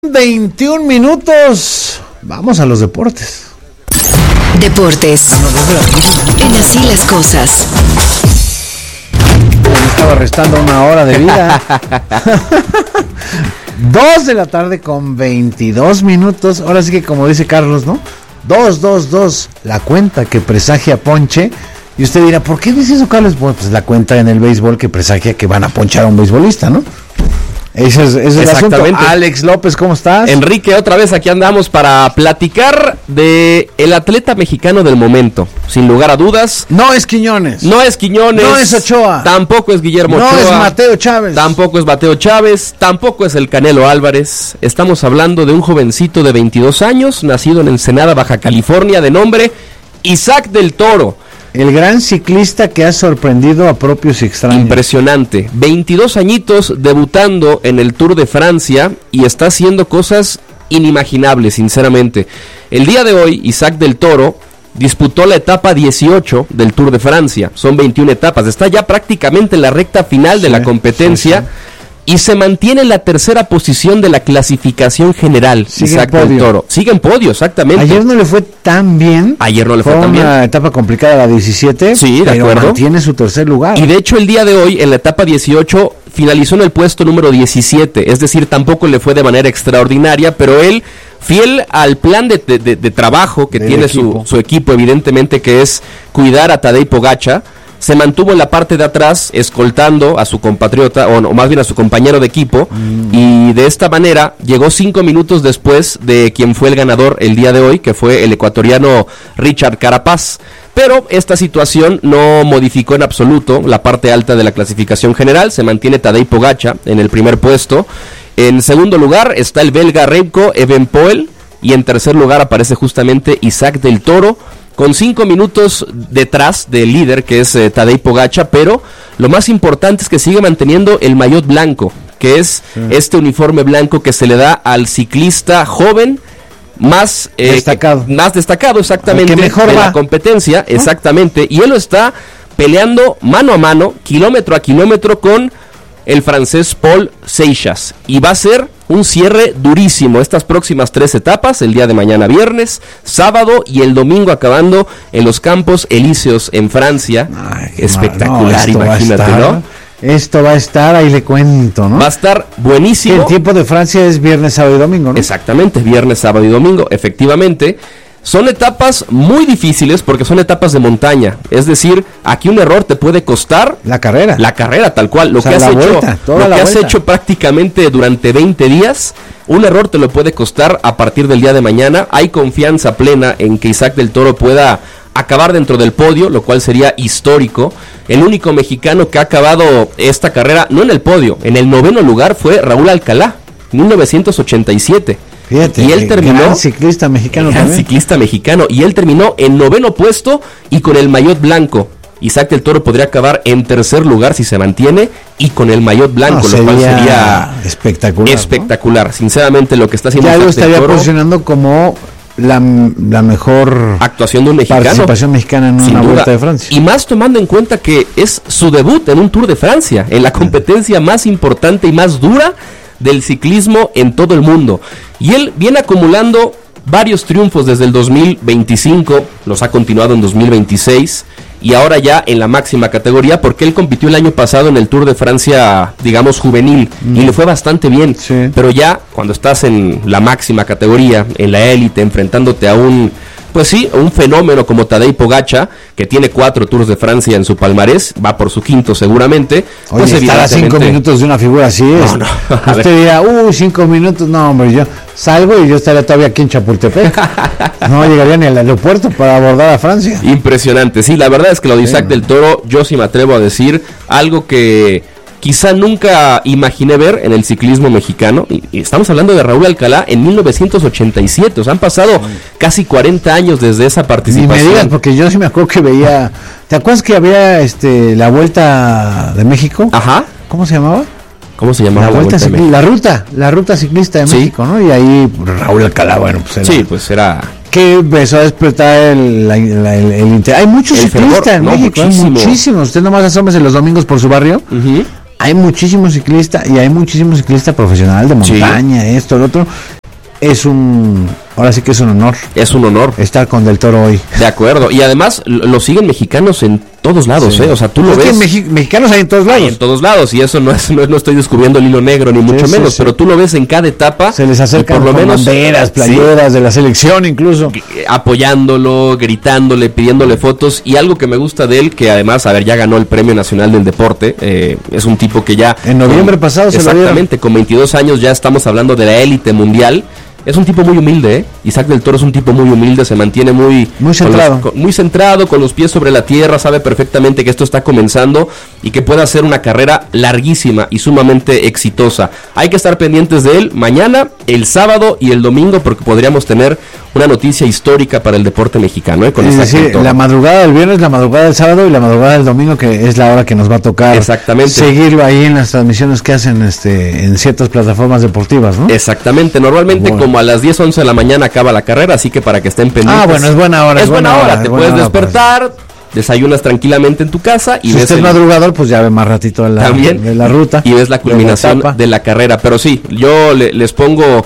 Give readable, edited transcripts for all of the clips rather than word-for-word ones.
21 minutos. Vamos a los deportes. Deportes. En Así las Cosas. Me estaba restando una hora de vida. 2 de la tarde con 22 minutos. Ahora sí que como dice Carlos, ¿no? 2, la cuenta que presagia ponche. Y usted dirá, ¿por qué dice eso, Carlos? Bueno, pues la cuenta en el béisbol que presagia que van a ponchar a un beisbolista, ¿no? Ese es el asunto. Alex López, ¿cómo estás? Enrique, otra vez aquí andamos para platicar de el atleta mexicano del momento. Sin lugar a dudas. No es Quiñones. No es Quiñones. No es Ochoa. Tampoco es Guillermo Ochoa. No es Mateo Chávez. Tampoco es Mateo Chávez. Tampoco es el Canelo Álvarez. Estamos hablando de un jovencito de 22 años, nacido en Ensenada, Baja California, de nombre Isaac del Toro. El gran ciclista que ha sorprendido a propios y extraños. Impresionante. 22 añitos debutando en el Tour de Francia y está haciendo cosas inimaginables, sinceramente. El día de hoy, Isaac del Toro disputó la etapa 18 del Tour de Francia. Son 21 etapas. Está ya prácticamente en la recta final de la competencia. Sí. Y se mantiene en la tercera posición de la clasificación general. Sigue Isaac del Toro. Sigue en podio, exactamente. Ayer no le fue tan bien. Fue una etapa complicada la 17. Sí, de pero acuerdo. Mantiene su tercer lugar. Y de hecho el día de hoy, en la etapa 18, finalizó en el puesto número 17. Es decir, tampoco le fue de manera extraordinaria, pero él, fiel al plan de trabajo que tiene su equipo, evidentemente, que es cuidar a Tadej Pogačar, se mantuvo en la parte de atrás, escoltando a su compatriota, o más bien a su compañero de equipo, y de esta manera llegó 5 minutos después de quien fue el ganador el día de hoy, que fue el ecuatoriano Richard Carapaz. Pero esta situación no modificó en absoluto la parte alta de la clasificación general. Se mantiene Tadej Pogačar en el primer puesto. En segundo lugar está el belga Remco Evenepoel, y en tercer lugar aparece justamente Isaac del Toro, con 5 minutos detrás del líder, que es Tadej Pogačar, pero lo más importante es que sigue manteniendo el maillot blanco, que es este uniforme blanco que se le da al ciclista joven más destacado exactamente, que mejor de va. La competencia, ¿no? Exactamente, y él lo está peleando mano a mano, kilómetro a kilómetro, con el francés Paul Seixas, y va a ser un cierre durísimo estas próximas 3 etapas, el día de mañana viernes, sábado y el domingo, acabando en los Campos Elíseos en Francia. Ay, espectacular, imagínate, ¿no? Esto va a estar, ahí le cuento, ¿no? Va a estar buenísimo. El tiempo de Francia es viernes, sábado y domingo, ¿no? Exactamente, viernes, sábado y domingo, efectivamente. Son etapas muy difíciles porque son etapas de montaña. Es decir, aquí un error te puede costar la carrera. La carrera, tal cual. Lo que has hecho prácticamente durante 20 días, un error te lo puede costar a partir del día de mañana. Hay confianza plena en que Isaac del Toro pueda acabar dentro del podio, lo cual sería histórico. El único mexicano que ha acabado esta carrera, no en el podio, en el 9º lugar, fue Raúl Alcalá, 1987. Fíjate, y él terminó gran ciclista mexicano, y él terminó en 9º puesto y con el maillot blanco. Isaac del Toro podría acabar en tercer lugar si se mantiene y con el maillot blanco, lo cual sería espectacular, ¿no? Sinceramente, lo que está haciendo ya Isaac lo estaría del Toro, posicionando como la mejor actuación de un mexicano, participación mexicana en una Vuelta de Francia. Y más tomando en cuenta que es su debut en un Tour de Francia, en la competencia más importante y más dura del ciclismo en todo el mundo. Y él viene acumulando varios triunfos desde el 2025, los ha continuado en 2026 y ahora ya en la máxima categoría, porque él compitió el año pasado en el Tour de Francia, digamos, juvenil, y le fue bastante bien. Sí. Pero ya cuando estás en la máxima categoría, en la élite, enfrentándote a un fenómeno como Tadej Pogačar, que tiene 4 Tours de Francia en su palmarés, va por su 5º seguramente. Oye, pues estar a 5 minutos de una figura así es. No. Usted dirá, 5 minutos, no, hombre, yo salgo y yo estaría todavía aquí en Chapultepec. No llegaría ni al aeropuerto para abordar a Francia. Impresionante, sí, la verdad es que lo de Isaac del Toro, yo sí me atrevo a decir algo que quizá nunca imaginé ver en el ciclismo mexicano, y estamos hablando de Raúl Alcalá en 1987, o sea, han pasado casi 40 años desde esa participación. Y me digas, porque yo sí me acuerdo que veía, ¿te acuerdas que había la Vuelta de México? Ajá. ¿Cómo se llamaba? ¿Cómo se llamaba? La ruta ciclista de México, ¿no? Y ahí Raúl Alcalá, bueno, pues era que empezó a despertar el interés. Hay muchos ciclistas en México, muchísimos. Usted nomás asómese los domingos por su barrio. hay muchísimos ciclistas y hay muchísimos ciclistas profesional de montaña, esto, lo otro. Ahora sí que es un honor. Es un honor estar con Del Toro hoy. De acuerdo. Y además lo siguen mexicanos en todos lados, O sea, tú lo ves. Que mexicanos hay en todos lados. Hay en todos lados. Y eso no estoy descubriendo el hilo negro, ni mucho menos. Pero tú lo ves en cada etapa. Se les acercan por lo menos banderas, playeras de la selección incluso. Apoyándolo, gritándole, pidiéndole fotos. Y algo que me gusta de él, que además, ya ganó el Premio Nacional del Deporte. Es un tipo que ya... En noviembre pasado se lo dieron. Exactamente, con 22 años ya estamos hablando de la élite mundial. Es un tipo muy humilde, Isaac Del Toro es un tipo muy humilde, se mantiene muy centrado. Muy centrado, con los pies sobre la tierra, sabe perfectamente que esto está comenzando y que puede hacer una carrera larguísima y sumamente exitosa. Hay que estar pendientes de él mañana, el sábado y el domingo, porque podríamos tener una noticia histórica para el deporte mexicano, con Isaac Del Toro. La madrugada del viernes, la madrugada del sábado y la madrugada del domingo, que es la hora que nos va a tocar. Exactamente. Seguirlo ahí en las transmisiones que hacen en ciertas plataformas deportivas, ¿no? Exactamente, normalmente como a las 10, 11 de la mañana acaba la carrera, así que para que estén pendientes. Bueno, es buena hora. Es buena hora, te puedes despertar, desayunas tranquilamente en tu casa y si ves usted es madrugador, pues ya ve más ratito de la ruta. Y ves la culminación de la carrera. Pero sí, yo le pongo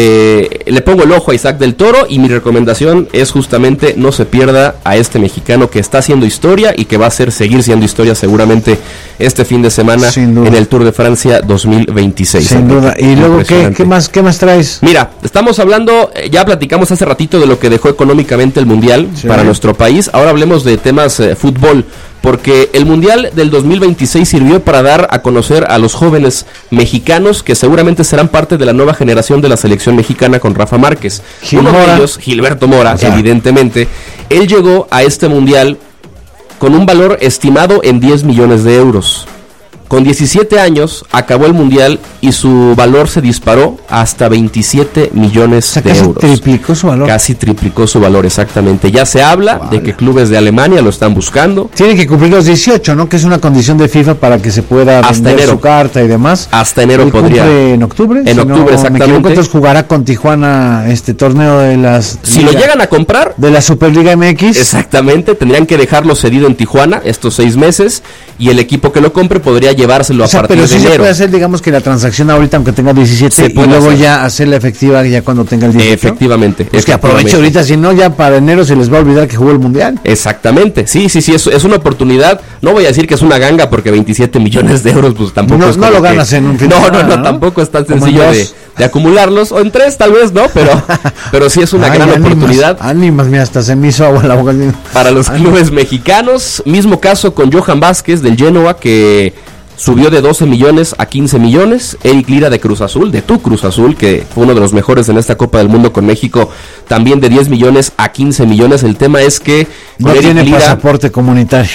el ojo a Isaac Del Toro y mi recomendación es justamente no se pierda a este mexicano que está haciendo historia y que va a seguir siendo historia seguramente este fin de semana en el Tour de Francia 2026. Sin duda. Y luego, ¿qué más traes? Mira, estamos hablando, ya platicamos hace ratito de lo que dejó económicamente el Mundial para nuestro país. Ahora hablemos de temas fútbol. Porque el Mundial del 2026 sirvió para dar a conocer a los jóvenes mexicanos que seguramente serán parte de la nueva generación de la selección mexicana con Rafa Márquez. Uno de ellos, Gilberto Mora, evidentemente, él llegó a este Mundial con un valor estimado en 10 millones de euros. Con 17 años acabó el Mundial y su valor se disparó hasta 27 millones de euros. Casi triplicó su valor. Casi triplicó su valor, exactamente. Ya se habla de que clubes de Alemania lo están buscando. Tiene que cumplir los 18, ¿no? Que es una condición de FIFA para que se pueda vender su carta y demás. Hasta enero podría. ¿En octubre? En octubre, exactamente. Entonces jugará con Tijuana este torneo de las... Si lo llegan a comprar... De la Superliga MX. Exactamente, tendrían que dejarlo cedido en Tijuana estos 6 meses y el equipo que lo compre podría llevárselo a partir de enero. Pero sí se puede hacer, digamos, que la transacción ahorita, aunque tenga 17, y luego ya hacerla efectiva ya cuando tenga el 18. Efectivamente. Pues que aproveche ahorita, si no, ya para enero se les va a olvidar que jugó el Mundial. Exactamente, sí, es una oportunidad. No voy a decir que es una ganga, porque 27 millones de euros, pues tampoco es no lo ganas en un fin de semana, no, tampoco es tan sencillo de acumularlos, o en 3 tal vez, ¿no? Pero sí es una gran oportunidad. Ánimas, mira, hasta se me hizo agua la boca. Para los clubes mexicanos, mismo caso con Johan Vázquez del Genoa, que subió de 12 millones a 15 millones. Eric Lira de Cruz Azul, de tu Cruz Azul, que fue uno de los mejores en esta Copa del Mundo con México, también de 10 millones a 15 millones. El tema es que no tiene pasaporte comunitario.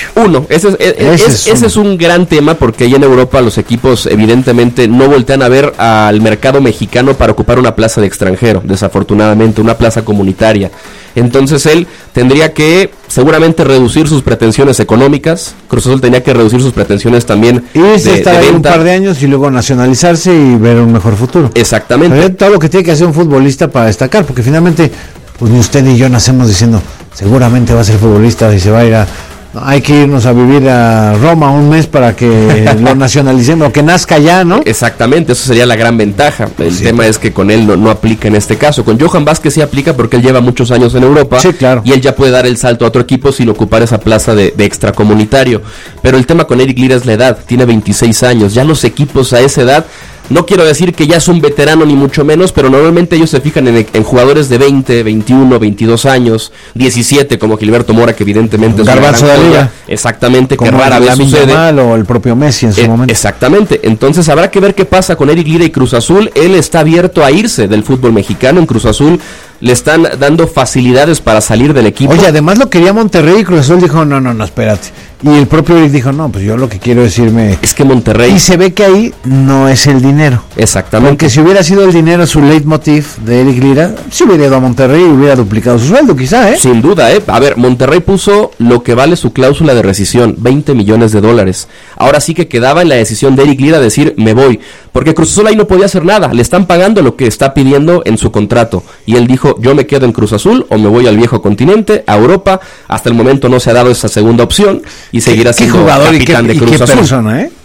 Ese es un gran tema, porque allá en Europa los equipos evidentemente no voltean a ver al mercado mexicano para ocupar una plaza de extranjero, desafortunadamente, una plaza comunitaria. Entonces él tendría que seguramente reducir sus pretensiones económicas. Cruz Azul tenía que reducir sus pretensiones también de estar ahí un par de años y luego nacionalizarse y ver un mejor futuro. Exactamente. Pero todo lo que tiene que hacer un futbolista para destacar, porque finalmente pues ni usted ni yo nacemos diciendo seguramente va a ser futbolista y se va a ir hay que irnos a vivir a Roma un mes para que lo nacionalicemos, o que nazca ya, ¿no? Exactamente, eso sería la gran ventaja. El tema es que con él no aplica en este caso. Con Johan Vázquez sí aplica, porque él lleva muchos años en Europa. Sí, claro. Y él ya puede dar el salto a otro equipo sin ocupar esa plaza de extracomunitario. Pero el tema con Eric Lira es la edad, tiene 26 años. Ya los equipos a esa edad, no quiero decir que ya es un veterano ni mucho menos, pero normalmente ellos se fijan en jugadores de 20, 21, 22 años, 17 como Gilberto Mora, que evidentemente es Garbanzo de la Liga. Exactamente, como que rara vez sucede. O el propio Messi en su momento. Exactamente, entonces habrá que ver qué pasa con Eric Lira y Cruz Azul. Él está abierto a irse del fútbol mexicano. En Cruz Azul le están dando facilidades para salir del equipo. Oye, además lo quería Monterrey y Cruz Azul dijo, no, espérate. Y el propio Eric dijo, no, pues yo lo que quiero es irme. Es que Monterrey... Y se ve que ahí no es el dinero. Exactamente. Porque si hubiera sido el dinero su leitmotiv de Eric Lira, si hubiera ido a Monterrey y hubiera duplicado su sueldo, quizá, ¿eh? Sin duda, ¿eh? A ver, Monterrey puso lo que vale su cláusula de rescisión, 20 millones de dólares. Ahora sí que quedaba en la decisión de Eric Lira decir, me voy. Porque Cruz Azul ahí no podía hacer nada. Le están pagando lo que está pidiendo en su contrato. Y él dijo, yo me quedo en Cruz Azul o me voy al viejo continente, a Europa. Hasta el momento no se ha dado esa segunda opción y seguirá siendo capitán de Cruz Azul. Persona, ¿eh?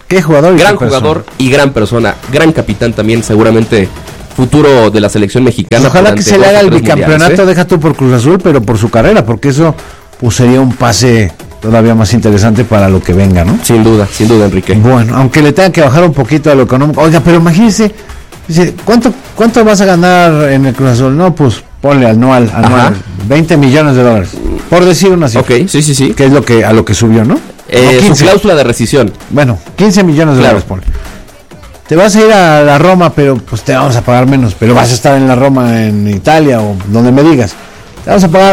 Qué jugador. Gran jugador y gran persona. Gran capitán también, seguramente futuro de la selección mexicana. Pues ojalá que se le haga el bicampeonato, deja tú por Cruz Azul, pero por su carrera, porque eso pues sería un pase todavía más interesante para lo que venga, ¿no? Sin duda, Enrique. Bueno, aunque le tengan que bajar un poquito a lo económico. Oiga, pero imagínese, dice, ¿cuánto vas a ganar en el Cruz Azul? No, pues ponle anual, $20 millones, por decir una cifra. Ok, sí. Que es a lo que subió, ¿no? Su cláusula de rescisión. Bueno, $15 millones, ponle. Te vas a ir a la Roma, pero pues te vamos a pagar menos, pero vas a estar en la Roma, en Italia o donde me digas. Te vamos a pagar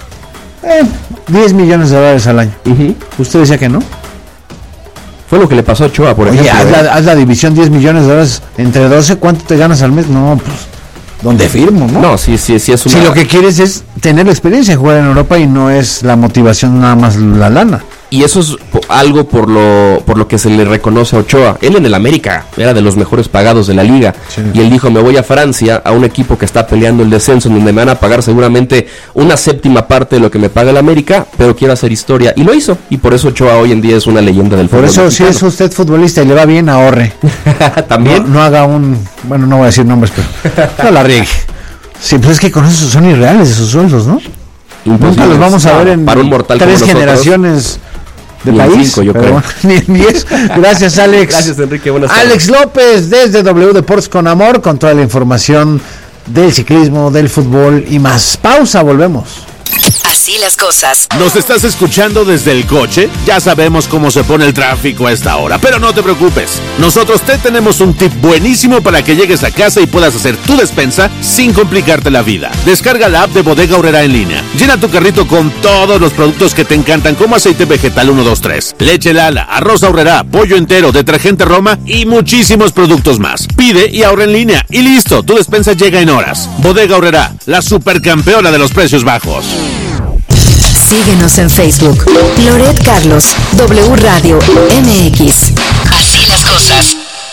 $10 millones al año. ¿Usted decía que no? Fue lo que le pasó a Ochoa, por ejemplo. Haz la división, $10 millones entre 12, ¿cuánto te ganas al mes? No, pues, ¿dónde firmo, no? No, sí es una... Si lo que quieres es tener la experiencia de jugar en Europa y no es la motivación nada más la lana. Y eso es algo por lo que se le reconoce a Ochoa. Él en el América era de los mejores pagados de la liga. Sí. Y él dijo, me voy a Francia, a un equipo que está peleando el descenso, en donde me van a pagar seguramente una séptima parte de lo que me paga el América, pero quiero hacer historia. Y lo hizo. Y por eso Ochoa hoy en día es una leyenda del fútbol. Por eso, mexicano. Si es usted futbolista y le va bien, ahorre. También. No haga bueno, no voy a decir nombres, pero no la riegue. Sí, pues es que con eso son irreales esos sueldos, ¿no? Nunca los vamos a ver en para un mortal 3 generaciones de ni país. 5, yo creo. Bueno, ni en 10. Gracias, Alex. Gracias, Enrique. Buenas tardes. Alex López desde W Deportes con Amor, con toda la información del ciclismo, del fútbol y más. Pausa, volvemos. Así las cosas. ¿Nos estás escuchando desde el coche? Ya sabemos cómo se pone el tráfico a esta hora, pero no te preocupes. Nosotros te tenemos un tip buenísimo para que llegues a casa y puedas hacer tu despensa sin complicarte la vida. Descarga la app de Bodega Aurrerá en línea. Llena tu carrito con todos los productos que te encantan, como aceite vegetal 123, leche Lala, arroz Aurrerá, pollo entero, detergente Roma y muchísimos productos más. Pide y ahorra en línea y listo, tu despensa llega en horas. Bodega Aurrerá, la supercampeona de los precios bajos. Síguenos en Facebook. Loret Carlos, W Radio MX. Así las cosas.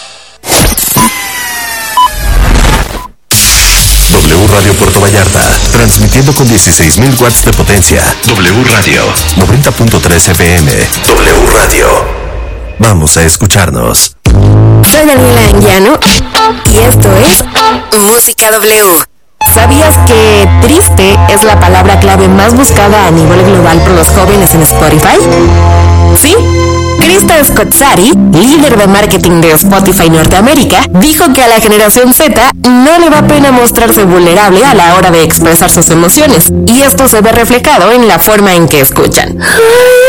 W Radio Puerto Vallarta, transmitiendo con 16,000 watts de potencia. W Radio, 90.3 FM. W Radio. Vamos a escucharnos. Soy Daniela Anguiano y esto es Música W. ¿Sabías que triste es la palabra clave más buscada a nivel global por los jóvenes en Spotify? ¿Sí? Krista Skotsari, líder de marketing de Spotify Norteamérica, dijo que a la generación Z no le da pena mostrarse vulnerable a la hora de expresar sus emociones, y esto se ve reflejado en la forma en que escuchan.